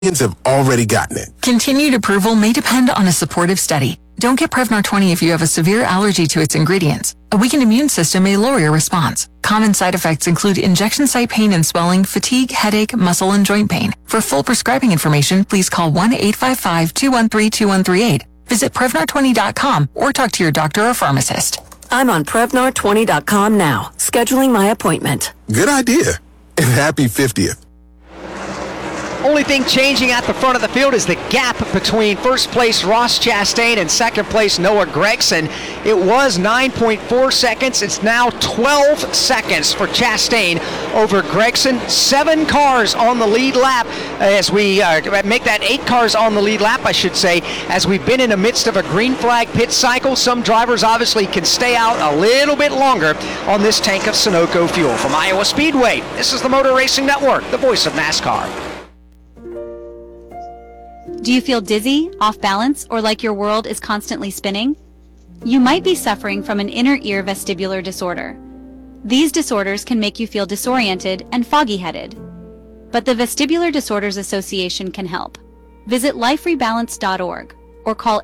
have already gotten it. Continued approval may depend on a supportive study. Don't get Prevnar 20 if you have a severe allergy to its ingredients. A weakened immune system may lower your response. Common side effects include injection site pain and swelling, fatigue, headache, muscle, and joint pain. For full prescribing information, please call 1-855-213-2138. Visit Prevnar20.com or talk to your doctor or pharmacist. I'm on Prevnar20.com now, scheduling my appointment. Good idea. And happy 50th. Only thing changing at the front of the field is the gap between first place Ross Chastain and second place Noah Gragson. It was 9.4 seconds. It's now 12 seconds for Chastain over Gragson. 7 cars on the lead lap as we make that 8 cars on the lead lap, I should say, as we've been in the midst of a green flag pit cycle. Some drivers obviously can stay out a little bit longer on this tank of Sunoco fuel. From Iowa Speedway, this is the Motor Racing Network, the voice of NASCAR. Do you feel dizzy, off balance, or like your world is constantly spinning? You might be suffering from an inner ear vestibular disorder. These disorders can make you feel disoriented and foggy-headed. But the Vestibular Disorders Association can help. Visit liferebalance.org or call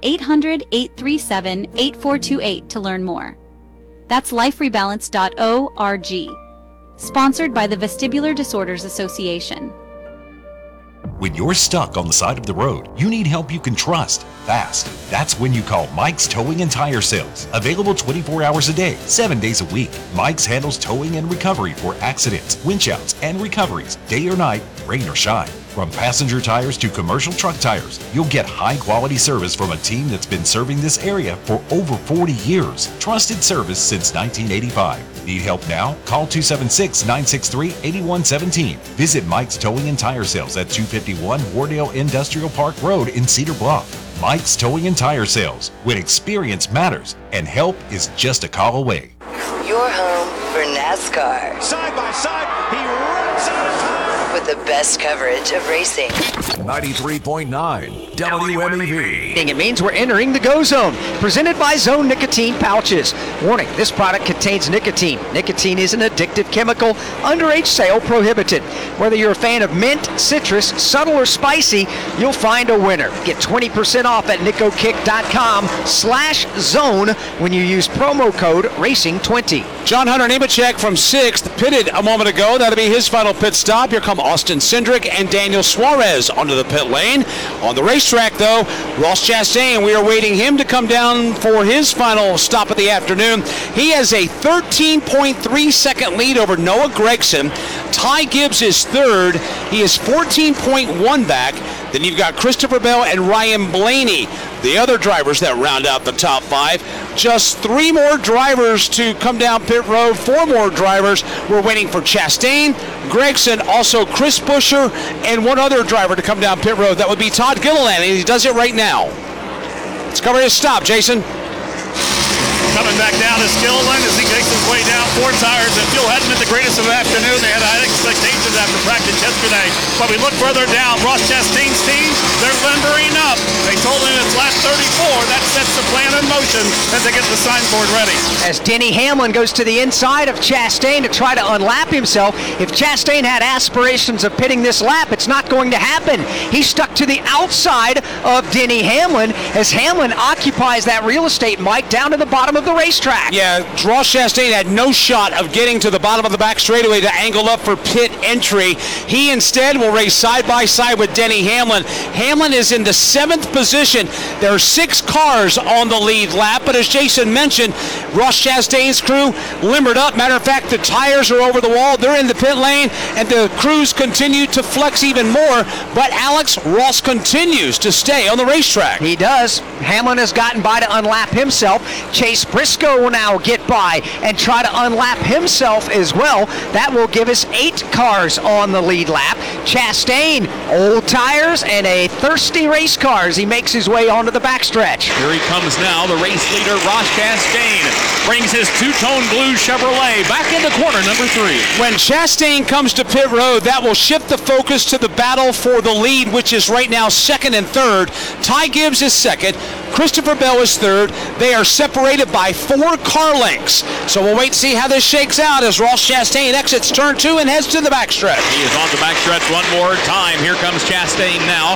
800-837-8428 to learn more. That's liferebalance.org. Sponsored by the Vestibular Disorders Association. When you're stuck on the side of the road, you need help you can trust, fast. That's when you call Mike's Towing and Tire Sales. Available 24 hours a day, 7 days a week. Mike's handles towing and recovery for accidents, winch outs, and recoveries, day or night, rain or shine. From passenger tires to commercial truck tires, you'll get high-quality service from a team that's been serving this area for over 40 years. Trusted service since 1985. Need help now? Call 276-963-8117. Visit Mike's Towing and Tire Sales at 251 Wardale Industrial Park Road in Cedar Bluff. Mike's Towing and Tire Sales, when experience matters and help is just a call away. Your home for NASCAR. Side by side, he runs out of time. With the best coverage of racing. 93.9 WMEV. It means we're entering the Go Zone, presented by Zone Nicotine Pouches. Warning, this product contains nicotine. Nicotine is an addictive chemical. Underage sale prohibited. Whether you're a fan of mint, citrus, subtle, or spicy, you'll find a winner. Get 20% off at nicokick.com/zone when you use promo code RACING20. John Hunter Nemechek from 6th pitted a moment ago. That'll be his final pit stop. Here come Austin Cindric and Daniel Suarez onto the pit lane. On the racetrack, though, Ross Chastain, we are waiting him to come down for his final stop of the afternoon. He has a 13.3 second lead over Noah Gragson. Ty Gibbs is third. He is 14.1 back. Then you've got Christopher Bell and Ryan Blaney, the other drivers that round out the top 5. Just 3 more drivers to come down pit road. 4 more drivers. We're waiting for Chastain, Gragson, also Chris Buescher, and 1 other driver to come down pit road. That would be Todd Gilliland, and he does it right now. Let's cover his stop, Jason. Coming back down is Gilliland as he makes his way down 4 tires, and fuel hadn't been the greatest of the afternoon. They had high expectations after practice yesterday. But we look further down, Ross Chastain's team, they're limbering up. They told him it's lap 34. That sets the plan in motion as they get the signboard ready. As Denny Hamlin goes to the inside of Chastain to try to unlap himself. If Chastain had aspirations of pitting this lap, it's not going to happen. He's stuck to the outside of Denny Hamlin as Hamlin occupies that real estate, Mike, down to the bottom of the racetrack. Yeah, Ross Chastain had no shot of getting to the bottom of the back straightaway to angle up for pit entry. He instead will race side by side with Denny Hamlin. Hamlin is in the 7th position. There are 6 cars on the lead lap, but as Jason mentioned, Ross Chastain's crew limbered up. Matter of fact, the tires are over the wall. They're in the pit lane, and the crews continue to flex even more. But Alex, Ross continues to stay on the racetrack. He does. Hamlin has gotten by to unlap himself. Chase Briscoe will now get by and try to unlap himself as well. That will give us 8 cars on the lead lap. Chastain, old tires and a thirsty race car as he makes his way onto the backstretch. Here he comes now. The race leader, Ross Chastain, brings his two-tone blue Chevrolet back into corner number 3. When Chastain comes to pit road, that will shift the focus to the battle for the lead, which is right now second and third. Ty Gibbs is second. Christopher Bell is third. They are separated by 4 car lengths. So we'll wait and see how this shakes out as Ross Chastain exits turn 2 and heads to the backstretch. He is on the backstretch one more time. Here comes Chastain now.